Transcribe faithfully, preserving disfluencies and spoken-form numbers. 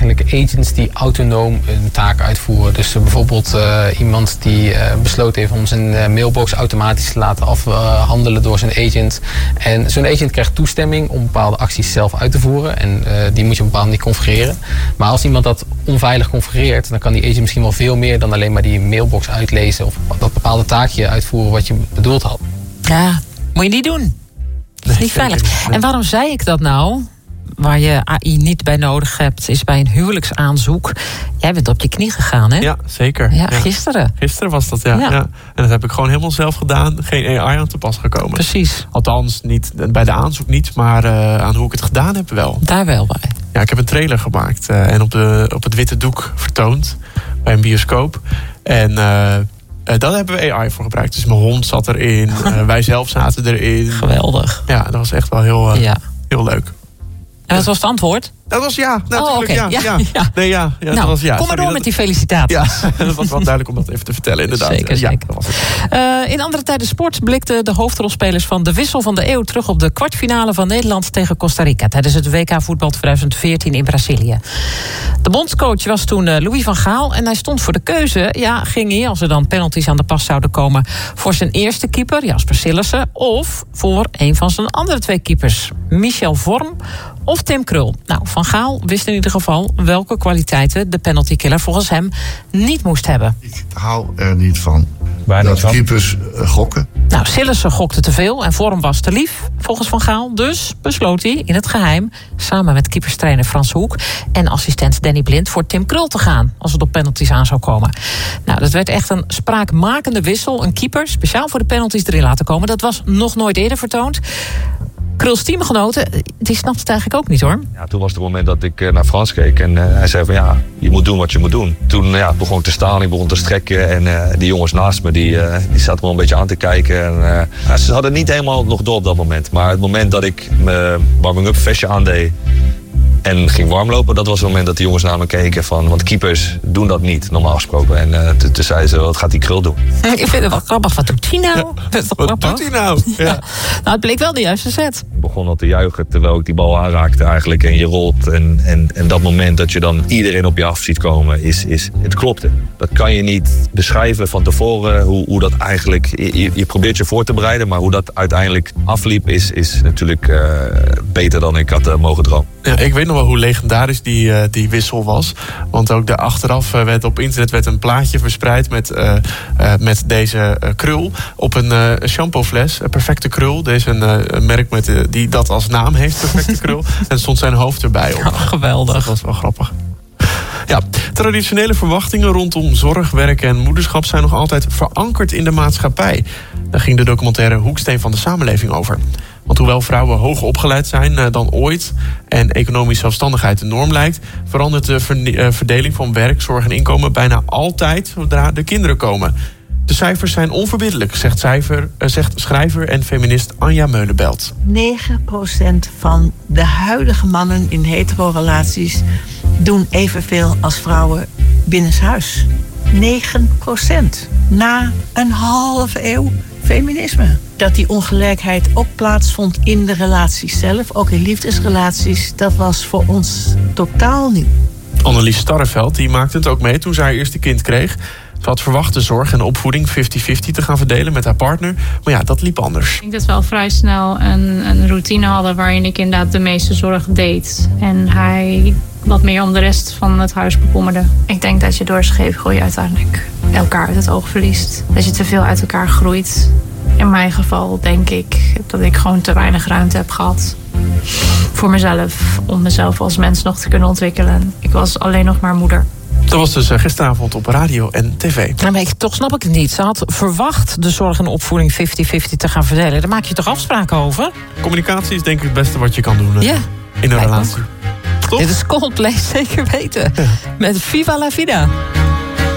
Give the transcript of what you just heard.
eigenlijk agents die autonoom een taak uitvoeren. Dus uh, bijvoorbeeld uh, iemand die uh, besloten heeft om zijn uh, mailbox automatisch te laten afhandelen door zijn agent. En zo'n agent krijgt toestemming om bepaalde acties zelf uit te voeren. En uh, die moet je op een bepaalde manier configureren. Maar als iemand dat onveilig configureert, dan kan die agent misschien wel veel meer dan alleen maar die mailbox uitlezen of dat bepaalde taakje uitvoeren wat je bedoeld had. Ja, moet je niet doen. Dat is niet veilig. En waarom zei ik dat nou? Waar je A I niet bij nodig hebt, is bij een huwelijksaanzoek. Jij bent op je knie gegaan, hè? Ja, zeker. Ja, gisteren. Ja, gisteren was dat, ja, ja. ja. En dat heb ik gewoon helemaal zelf gedaan. Geen A I aan te pas gekomen. Precies. Althans, niet, bij de aanzoek niet, maar uh, aan hoe ik het gedaan heb wel. Daar wel bij. Ja, ik heb een trailer gemaakt uh, en op, de, op het witte doek vertoond. Bij een bioscoop. En uh, uh, daar hebben we A I voor gebruikt. Dus mijn hond zat erin. uh, wij zelf zaten erin. Geweldig. Ja, dat was echt wel heel, uh, ja. heel leuk. En wat was het antwoord? Dat was ja, natuurlijk. Oh, okay. ja, ja, ja. ja. Nee, ja, ja, nou, dat was ja. Kom maar door dat, met die felicitaties. Ja, dat was wel duidelijk om dat even te vertellen, inderdaad. Zeker, ja, zeker. Dat was het. Uh, in andere tijden sport blikten de hoofdrolspelers van de wissel van de eeuw terug op de kwartfinale van Nederland tegen Costa Rica tijdens het W K voetbal twintig veertien in Brazilië. De bondscoach was toen Louis van Gaal en hij stond voor de keuze. Ja, ging hij, als er dan penalties aan de pas zouden komen, voor zijn eerste keeper, Jasper Sillissen, of voor een van zijn andere twee keepers, Michel Vorm of Tim Krul. Nou, Van Gaal wist in ieder geval welke kwaliteiten de penaltykiller volgens hem niet moest hebben. Ik hou er niet van Waar dat van? keepers uh, gokken. Nou, Sillissen gokte te veel en Vorm was te lief, volgens Van Gaal. Dus besloot hij in het geheim, samen met keeperstrainer Frans Hoek en assistent Danny Blind, voor Tim Krul te gaan als het op penalties aan zou komen. Nou, dat werd echt een spraakmakende wissel. Een keeper speciaal voor de penalties erin laten komen. Dat was nog nooit eerder vertoond. Kruls teamgenoten, die snapt het eigenlijk ook niet, hoor. Ja, toen was het moment dat ik naar Frans keek en uh, hij zei van ja, je moet doen wat je moet doen. Toen ja, begon ik te staan, ik begon te strekken en uh, die jongens naast me, die, uh, die zaten me een beetje aan te kijken. En, uh, ja, ze hadden niet helemaal nog door op dat moment. Maar het moment dat ik mijn warming-up vestje aandeed en ging warmlopen, dat was het moment dat de jongens naar me keken van, want keepers doen dat niet, normaal gesproken. En uh, toen, toen zeiden ze, wat gaat die Krul doen? Ik vind het wel grappig, wat doet hij nou? Ja, wat wat doet hij nou? Ja. Ja. Nou, het bleek wel de juiste set. Ik begon al te juichen terwijl ik die bal aanraakte eigenlijk en je rolt. En, en, en dat moment dat je dan iedereen op je af ziet komen, is, is het klopte. Dat kan je niet beschrijven van tevoren, hoe, hoe dat eigenlijk, je, je probeert je voor te bereiden, maar hoe dat uiteindelijk afliep is, is natuurlijk uh, beter dan ik had uh, mogen dromen. Ja, ik weet nog wel hoe legendarisch die, uh, die wissel was. Want ook daar achteraf uh, werd op internet werd een plaatje verspreid met, uh, uh, met deze uh, krul op een uh, shampoofles. Een perfecte krul. Deze een, uh, een merk met, uh, die dat als naam heeft, perfecte krul. En stond zijn hoofd erbij op. Oh, geweldig. Dat was wel grappig. Ja, traditionele verwachtingen rondom zorg, werk en moederschap zijn nog altijd verankerd in de maatschappij. Daar ging de documentaire Hoeksteen van de samenleving over. Want hoewel vrouwen hoger opgeleid zijn uh, dan ooit en economische zelfstandigheid de norm lijkt, verandert de ver- uh, verdeling van werk, zorg en inkomen bijna altijd zodra de kinderen komen. De cijfers zijn onverbiddelijk, zegt, cijfer, uh, zegt schrijver en feminist Anja Meulenbelt. negen procent van de huidige mannen in hetero-relaties doen evenveel als vrouwen binnenshuis. negen procent. Na een halve eeuw feminisme. Dat die ongelijkheid ook plaatsvond in de relaties zelf, ook in liefdesrelaties, dat was voor ons totaal nieuw. Annelies Starreveld die maakte het ook mee toen ze haar eerste kind kreeg. Ze had verwacht de zorg en de opvoeding vijftig vijftig te gaan verdelen met haar partner. Maar ja, dat liep anders. Ik denk dat we al vrij snel een, een routine hadden waarin ik inderdaad de meeste zorg deed. En hij wat meer om de rest van het huis bekommerde. Ik denk dat je door scheefgroei uiteindelijk elkaar uit het oog verliest. Dat je te veel uit elkaar groeit. In mijn geval denk ik dat ik gewoon te weinig ruimte heb gehad voor mezelf. Om mezelf als mens nog te kunnen ontwikkelen. Ik was alleen nog maar moeder. Dat was dus gisteravond op radio en tv. Ja, maar ik, toch snap ik het niet. Ze had verwacht de zorg en opvoeding vijftig vijftig te gaan verdelen. Daar maak je toch afspraken over? Communicatie is denk ik het beste wat je kan doen Ja. in een relatie. Toch? Dit is Coldplay, zeker weten. Ja. Met Viva la Vida.